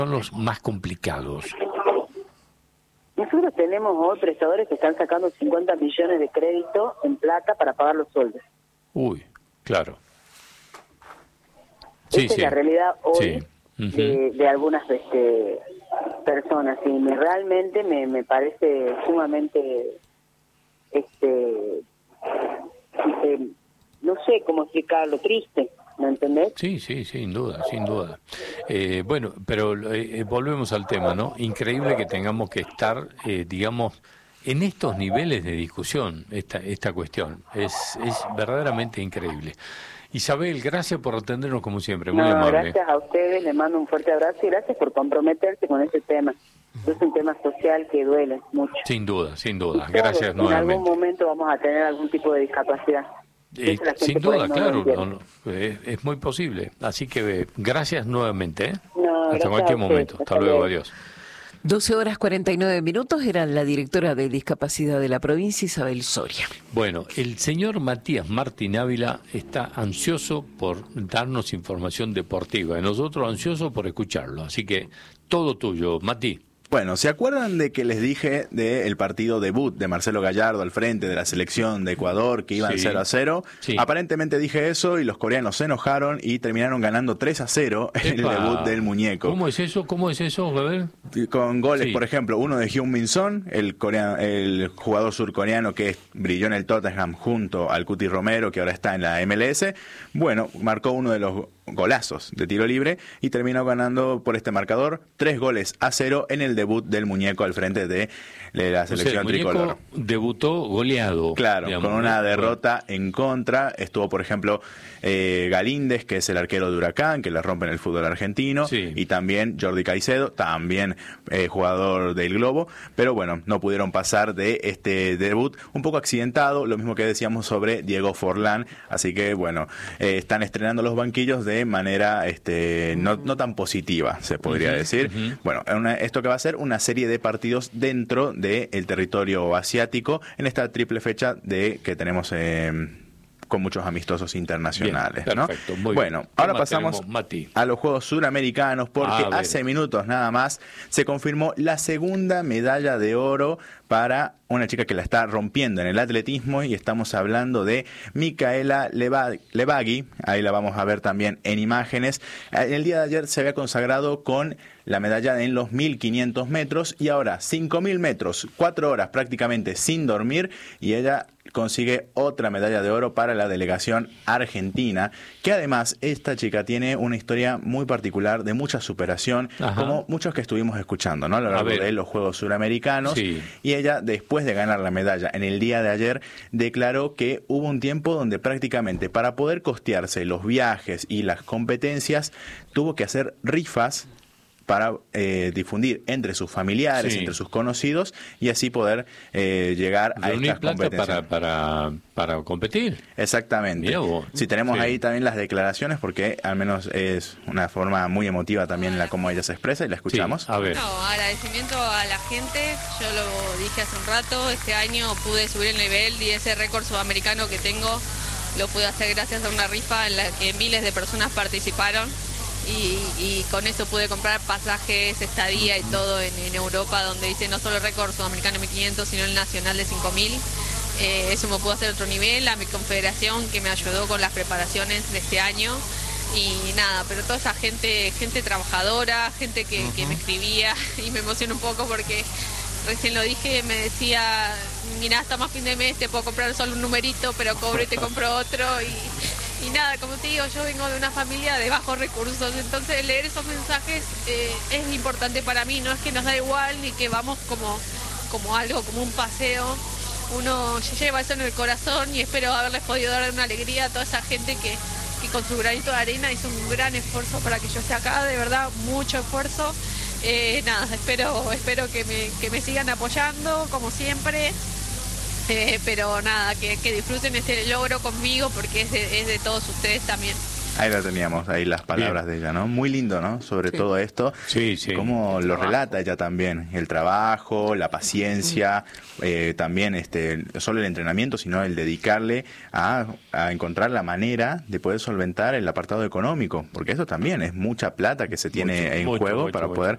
son los más complicados? Nosotros tenemos hoy prestadores que están sacando 50 millones de crédito en plata para pagar los sueldos. Uy, claro. Esa es la realidad hoy de algunas personas, y realmente me parece sumamente, no sé cómo explicarlo, triste. ¿Me entendés? Sí, sin duda, sin duda. Bueno, pero volvemos al tema, ¿no? Increíble que tengamos que estar, digamos, en estos niveles de discusión, esta cuestión. Es verdaderamente increíble. Isabel, gracias por atendernos como siempre, muy amable. Gracias a ustedes, les mando un fuerte abrazo y gracias por comprometerse con ese tema. Es un tema social que duele mucho. Sin duda, sin duda. Gracias nuevamente. En algún momento vamos a tener algún tipo de discapacidad. Sin duda, claro, es muy posible. Así que gracias nuevamente. Hasta cualquier momento. Hasta luego, adiós. 12:49 era la directora de discapacidad de la provincia, Isabel Soria. Bueno, el señor Matías Martín Ávila está ansioso por darnos información deportiva y nosotros ansiosos por escucharlo. Así que todo tuyo, Mati. Bueno, ¿se acuerdan de que les dije del partido debut de Marcelo Gallardo al frente de la selección de Ecuador, que iban 0-0? Sí. Aparentemente dije eso y los coreanos se enojaron y terminaron ganando 3-0 en el debut del muñeco. ¿Cómo es eso? A ver. Con goles, por ejemplo, uno de Heung-min Son, el jugador surcoreano que brilló en el Tottenham junto al Cuti Romero, que ahora está en la MLS. Bueno, marcó uno de los golazos de tiro libre y terminó ganando por este marcador 3-0 en el debut del muñeco al frente de la selección tricolor. Debutó goleado. Claro, digamos, con una derrota en contra. Estuvo, por ejemplo, Galíndez, que es el arquero de Huracán, que le rompe en el fútbol argentino, y también Jordi Caicedo, también jugador del Globo, pero bueno, no pudieron pasar de este debut un poco accidentado, lo mismo que decíamos sobre Diego Forlán, así que bueno, están estrenando los banquillos de manera no tan positiva, se podría decir. Bueno, esto que va a ser una serie de partidos dentro del territorio asiático en esta triple fecha que tenemos con muchos amistosos internacionales. Bien, perfecto, ¿no? Muy bueno, bien. Ahora pasamos a los Juegos Suramericanos, porque hace minutos nada más se confirmó la segunda medalla de oro para una chica que la está rompiendo en el atletismo, y estamos hablando de Micaela Levagui. Ahí la vamos a ver también en imágenes. El día de ayer se había consagrado con la medalla en los 1500 metros y ahora 5000 metros, 4 horas prácticamente sin dormir, y ella consigue otra medalla de oro para la delegación argentina, que además esta chica tiene una historia muy particular de mucha superación, como muchos que estuvimos escuchando, ¿no? A lo largo de los Juegos Suramericanos. Y ella, después de ganar la medalla en el día de ayer, declaró que hubo un tiempo donde prácticamente para poder costearse los viajes y las competencias tuvo que hacer rifas para difundir entre sus familiares, entre sus conocidos, y así poder llegar a estas competencias. Para competir. Exactamente. Si tenemos ahí también las declaraciones, porque al menos es una forma muy emotiva también en la cómo ella se expresa, y la escuchamos. A ver. No, agradecimiento a la gente. Yo lo dije hace un rato, este año pude subir el nivel y ese récord sudamericano que tengo lo pude hacer gracias a una rifa en la que miles de personas participaron. Y con eso pude comprar pasajes, estadía y todo en Europa, donde hice no solo el récord sudamericano 1500, sino el nacional de 5000. Eso me pudo hacer otro nivel, a mi confederación que me ayudó con las preparaciones de este año. Y nada, pero toda esa gente trabajadora, gente que me escribía, y me emociono un poco porque recién lo dije, me decía, mirá, hasta más fin de mes te puedo comprar solo un numerito, pero cobro y te compro otro. Y nada, como te digo, yo vengo de una familia de bajos recursos, entonces leer esos mensajes es importante para mí. No es que nos da igual ni que vamos como algo, como un paseo. Uno lleva eso en el corazón y espero haberles podido dar una alegría a toda esa gente que con su granito de arena hizo un gran esfuerzo para que yo esté acá, de verdad, mucho esfuerzo. Nada, espero que me sigan apoyando como siempre. Pero nada, que disfruten este logro conmigo, porque es de todos ustedes también. Ahí la teníamos, ahí las palabras de ella, ¿no? Muy lindo, ¿no? Sobre todo esto. Sí, sí. Cómo lo relata ella también. El trabajo, la paciencia, también no solo el entrenamiento, sino el dedicarle a encontrar la manera de poder solventar el apartado económico. Porque eso también es mucha plata que se tiene en juego para poder